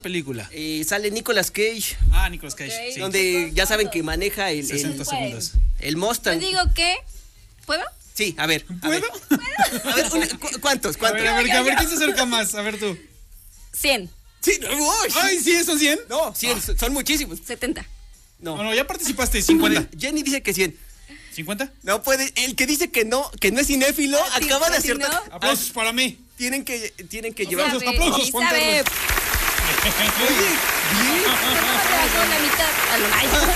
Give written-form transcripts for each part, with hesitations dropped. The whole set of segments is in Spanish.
película? Sale Nicolas Cage. Nicolas Cage. Ok. Sí. Donde ya saben que maneja 60 segundos. el Yo Mustang. digo que... ¿Puedo? Sí, a ver. ¿Puedo? A ver, ¿cuántos? A ver, ¿quién se acerca más? A ver tú. 100, Sí, no, uy. Ay, sí, ¿son 100? No, 100, son muchísimos. 70. No. No, ya participaste, 50. Jenny dice que 100. ¿50? No puede, el que dice que no es cinéfilo, sí, acaba de ¿sí, no? acertar. Aplausos para mí. Tienen que Sí llevar. sabe, aplausos, sí Juan sabe. Carlos. Oye, bien. Con la mitad a lo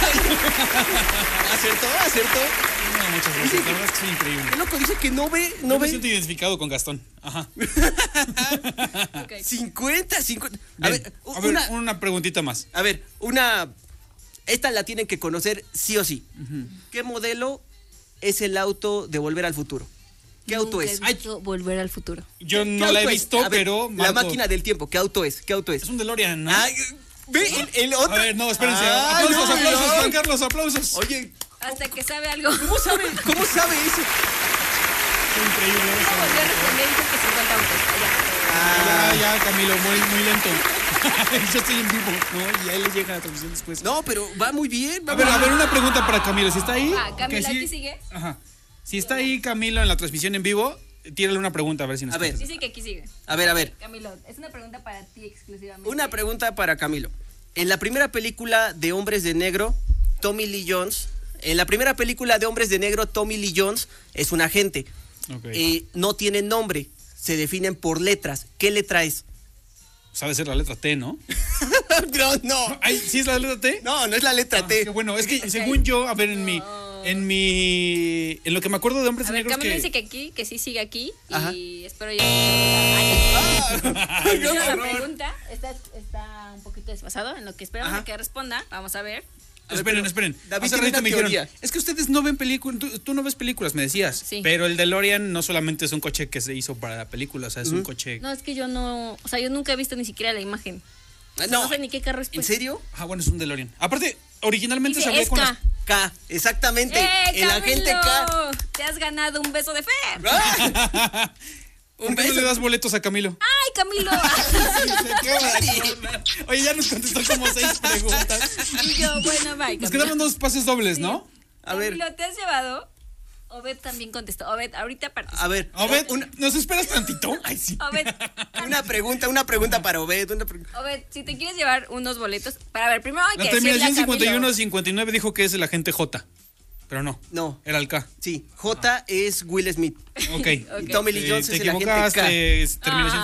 Acertó. No, muchas gracias. La verdad es que soy increíble. Qué loco, dice que no ve. Yo me siento identificado con Gastón. Ajá. Ok. 50. A Bien. ver, Una preguntita más. esta la tienen que conocer sí o sí. ¿Qué modelo es el auto de Volver al Futuro? ¿Qué auto Nunca es? he visto Volver al Futuro. Yo ¿Qué no la he auto es? visto, A ver, pero la marco. máquina del tiempo, ¿qué auto es? Es un DeLorean, ¿no? Ay, ve el otro. A ver, no, espérense. Ay, Aplausos, no, aplausos, no. Juan Carlos, aplausos. Oye, Hasta que sabe algo. ¿cómo sabe eso? Increíble. No volvió a responder, dijo que 50 autos. Ya, Camilo, muy lento. Yo estoy en vivo, ¿no? Y a él le llega la transmisión después. No, pero va muy bien. A ver, una pregunta para Camilo. Si está ahí. Camilo, que sí- ¿aquí sigue? Ajá. Si está ahí Camilo en la transmisión en vivo, tírale una pregunta a ver si nos A ver. contesta. Sí, que aquí sigue. A ver. Camilo, es una pregunta para ti exclusivamente. Una pregunta para Camilo. En la primera película de Hombres de Negro, Tommy Lee Jones es un agente. Ok. No tienen nombre, se definen por letras. ¿Qué letra es? Pues ha de ser la letra T, ¿no? No. Ay, ¿sí es la letra T? No es la letra T. Qué bueno, es que según yo, a ver, en lo que me acuerdo de Hombres A de ver, Negros Camilo que... dice que sí sigue aquí. Ajá. Y espero ya. Ay, La horror. pregunta está un poquito desfasado en lo que esperamos Ajá. a que responda. Vamos a ver. Esperen. David Hace tiene ratito una me dijeron, teoría. es que ustedes no ven películas, tú no ves películas, me decías. Sí. Pero el DeLorean no solamente es un coche que se hizo para la película, o sea, es un coche... No, es que yo no. O sea, yo nunca he visto ni siquiera la imagen. No sé ni qué carro es. ¿En pues. serio? Bueno, es un DeLorean. Aparte, originalmente Dice se habló con Esca. las... K, exactamente. El agente Camilo! K. Te has ganado un beso de fe. ¡Ah! ¿Por qué no le das boletos a Camilo? ¡Ay, Camilo! Oye, ya nos contestó como 6 preguntas. Y yo, bueno, bye. Nos Camilo. quedaban 2 pases dobles, ¿no? A ver. Camilo, ¿te has llevado? Obed también contestó. Obed, ahorita participa. A ver, Obed, ¿nos esperas tantito? Ay, sí. Obed, una pregunta para Obed. Obed, si te quieres llevar unos boletos, para ver, primero hay La que decirle a terminación Camilo. 51-59 dijo que es el agente J. Pero no. No. Era el K. Sí, J es Will Smith. Ok. Y Tommy Lee Jones Te es el agente K. equivocaste. Es terminación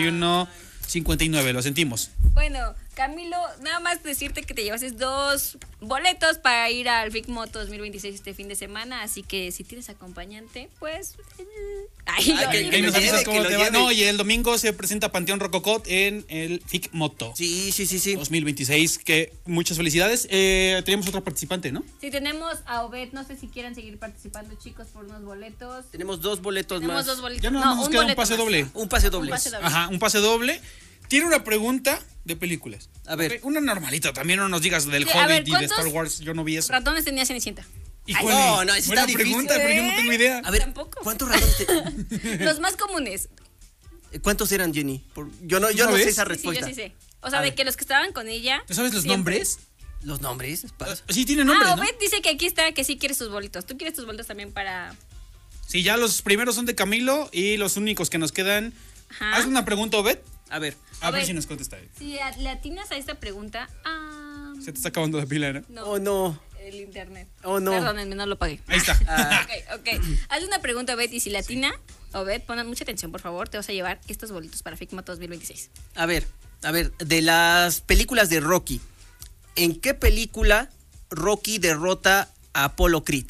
51-59. Lo sentimos. Bueno, Camilo, nada más decirte que te llevases 2 boletos para ir al Big Moto 2026 este fin de semana, así que si tienes acompañante, pues... Ay, Ahí nos lleve, avisas cómo que lo te va. lleve. No, y el domingo se presenta Panteón Rococot en el FIC Moto Sí. 2026. Que muchas felicidades. Teníamos otra participante, ¿no? Si tenemos a Obed, no sé si quieran seguir participando, chicos, por unos boletos. Tenemos 2 boletos Tenemos más. 2 boletos. Ya nada más nos queda un boleto pase más. doble. Un pase doble. Un pase doble. Ajá, un pase doble. Tiene una pregunta de películas. A ver. Ok, una normalita. También no nos digas del Sí, a Hobbit ver, y de ¿cuántos Star Wars. Yo no vi eso. Ratones tenía Cenicienta. Híjole, no, esa buena está difícil. pregunta, pero yo no tengo idea. A ver, Tampoco. ¿cuántos ratones Los más comunes. ¿Cuántos eran, Jenny? Yo no ¿Sabes? sé esa Sí, respuesta. yo sí sé. O sea, A de ver. que los que estaban con ella. ¿Te sabes los siempre. nombres? ¿Los nombres? Sí, tiene nombre, ¿no? Obed dice que aquí está, que sí quiere sus boletos. ¿Tú quieres tus boletos también para...? Sí, ya los primeros son de Camilo y los únicos que nos quedan. Ajá. Haz una pregunta, Obed. A ver. A ver Obed. si nos contesta él. Si le atinas a esta pregunta... Se te está acabando la pila, ¿no? No, Oh, no. el internet. Oh, no. Perdónenme, no lo pagué. Ahí está. Ok. Haz una pregunta, Obed, y si la atina, Obed, pon mucha atención, por favor. Te vas a llevar estos boletos para Figma 2026. A ver, de las películas de Rocky, ¿en qué película Rocky derrota a Apollo Creed?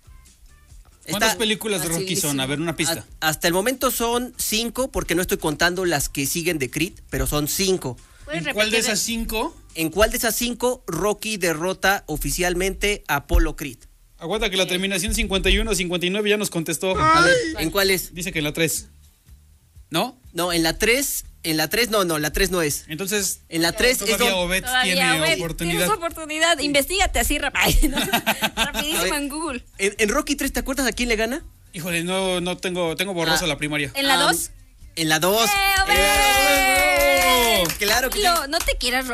¿Cuántas películas de Rocky son? A ver, una pista. Hasta el momento son 5, porque no estoy contando las que siguen de Creed, pero son 5. ¿Puedes ¿En cuál de repetir? esas 5? ¿En cuál de esas 5 Rocky derrota oficialmente a Apollo Creed? Aguanta que la terminación 51-59 ya nos contestó. A ver, ¿en cuál es? Dice que en la 3. ¿No? No, en la 3 no, la 3 no es. Entonces, En la 3 es todavía donde... Obed Todavía, tiene Obed, oportunidad. Tienes oportunidad. Investígate así rapidísimo A ver. en Google. En Rocky 3, ¿te acuerdas a quién le gana? Híjole, no tengo borrosa la primaria. ¿En la 2? En la 2. Obed! Claro que sí. Camilo, no te quieras